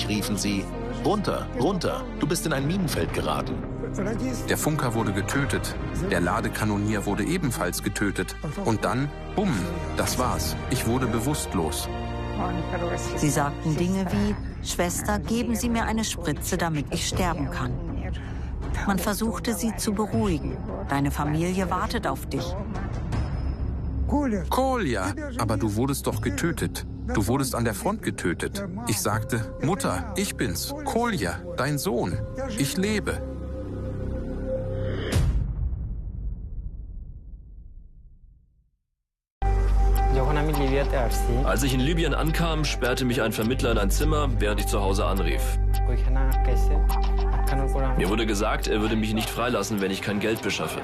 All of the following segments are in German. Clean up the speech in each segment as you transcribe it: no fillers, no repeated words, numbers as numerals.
riefen sie: Runter, runter, du bist in ein Minenfeld geraten. Der Funker wurde getötet, der Ladekanonier wurde ebenfalls getötet. Und dann, bumm, das war's. Ich wurde bewusstlos. Sie sagten Dinge wie: Schwester, geben Sie mir eine Spritze, damit ich sterben kann. Man versuchte sie zu beruhigen. Deine Familie wartet auf dich. Kolja, aber du wurdest doch getötet. Du wurdest an der Front getötet. Ich sagte: Mutter, ich bin's, Kolja, dein Sohn. Ich lebe. Als ich in Libyen ankam, sperrte mich ein Vermittler in ein Zimmer, während ich zu Hause anrief. Mir wurde gesagt, er würde mich nicht freilassen, wenn ich kein Geld beschaffe.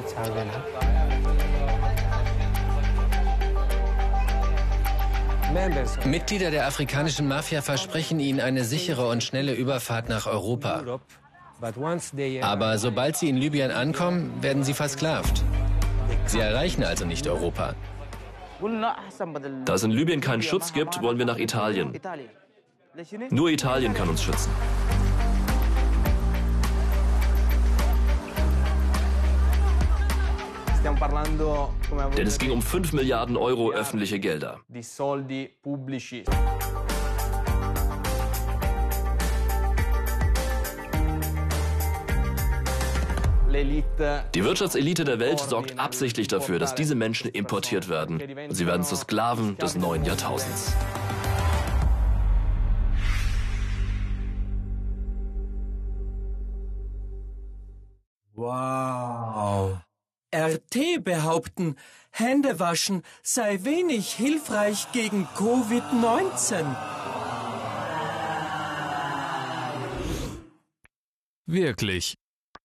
Mitglieder der afrikanischen Mafia versprechen ihnen eine sichere und schnelle Überfahrt nach Europa. Aber sobald sie in Libyen ankommen, werden sie versklavt. Sie erreichen also nicht Europa. Da es in Libyen keinen Schutz gibt, wollen wir nach Italien. Nur Italien kann uns schützen. Denn es ging um 5 Milliarden Euro öffentliche Gelder. Die Wirtschaftselite der Welt sorgt absichtlich dafür, dass diese Menschen importiert werden. Und sie werden zu Sklaven des neuen Jahrtausends. Wow. RT behaupten, Händewaschen sei wenig hilfreich gegen Covid-19. Wirklich.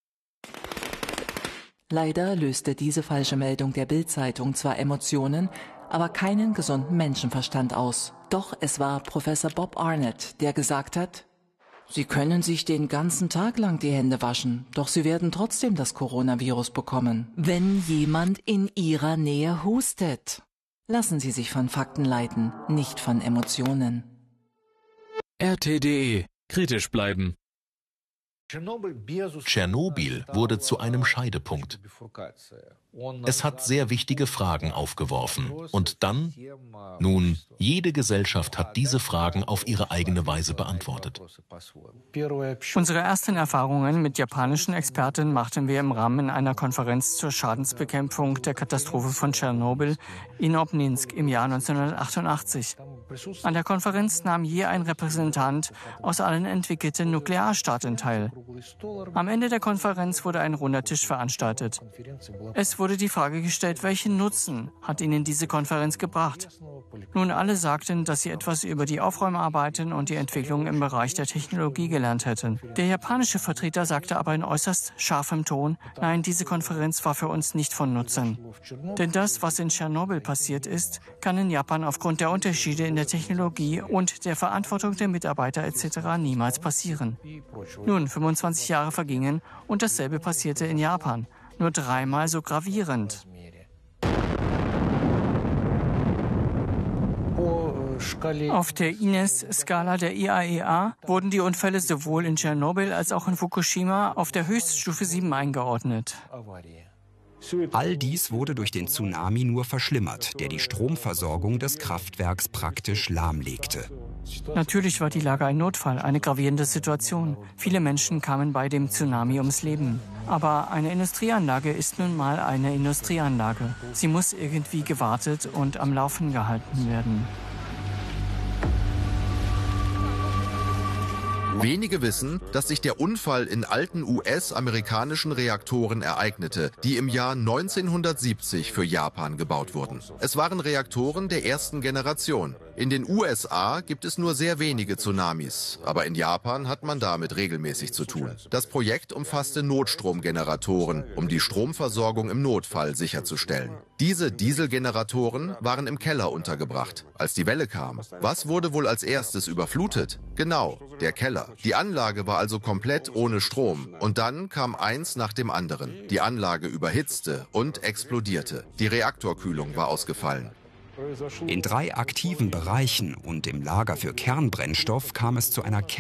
Leider löste diese falsche Meldung der Bild-Zeitung zwar Emotionen, aber keinen gesunden Menschenverstand aus. Doch es war Professor Bob Arnett, der gesagt hat: Sie können sich den ganzen Tag lang die Hände waschen, doch Sie werden trotzdem das Coronavirus bekommen, wenn jemand in Ihrer Nähe hustet. Lassen Sie sich von Fakten leiten, nicht von Emotionen. RT.de. Kritisch bleiben. Tschernobyl wurde zu einem Scheidepunkt. Es hat sehr wichtige Fragen aufgeworfen. Und dann? Nun, jede Gesellschaft hat diese Fragen auf ihre eigene Weise beantwortet. Unsere ersten Erfahrungen mit japanischen Experten machten wir im Rahmen einer Konferenz zur Schadensbekämpfung der Katastrophe von Tschernobyl in Obninsk im Jahr 1988. An der Konferenz nahm je ein Repräsentant aus allen entwickelten Nuklearstaaten teil. Am Ende der Konferenz wurde ein runder Tisch veranstaltet. Es wurde die Frage gestellt, welchen Nutzen hat Ihnen diese Konferenz gebracht? Nun, alle sagten, dass sie etwas über die Aufräumarbeiten und die Entwicklung im Bereich der Technologie gelernt hätten. Der japanische Vertreter sagte aber in äußerst scharfem Ton: Nein, diese Konferenz war für uns nicht von Nutzen. Denn das, was in Tschernobyl passiert ist, kann in Japan aufgrund der Unterschiede in der Technologie und der Verantwortung der Mitarbeiter etc. niemals passieren. Nun, 25 Jahre vergingen und dasselbe passierte in Japan. Nur 3-mal so gravierend. Auf der INES-Skala der IAEA wurden die Unfälle sowohl in Tschernobyl als auch in Fukushima auf der Höchststufe 7 eingeordnet. All dies wurde durch den Tsunami nur verschlimmert, der die Stromversorgung des Kraftwerks praktisch lahmlegte. Natürlich war die Lage ein Notfall, eine gravierende Situation. Viele Menschen kamen bei dem Tsunami ums Leben. Aber eine Industrieanlage ist nun mal eine Industrieanlage. Sie muss irgendwie gewartet und am Laufen gehalten werden. Wenige wissen, dass sich der Unfall in alten US-amerikanischen Reaktoren ereignete, die im Jahr 1970 für Japan gebaut wurden. Es waren Reaktoren der ersten Generation. In den USA gibt es nur sehr wenige Tsunamis, aber in Japan hat man damit regelmäßig zu tun. Das Projekt umfasste Notstromgeneratoren, um die Stromversorgung im Notfall sicherzustellen. Diese Dieselgeneratoren waren im Keller untergebracht, als die Welle kam. Was wurde wohl als erstes überflutet? Genau, der Keller. Die Anlage war also komplett ohne Strom. Und dann kam eins nach dem anderen. Die Anlage überhitzte und explodierte. Die Reaktorkühlung war ausgefallen. In 3 aktiven Bereichen und im Lager für Kernbrennstoff kam es zu einer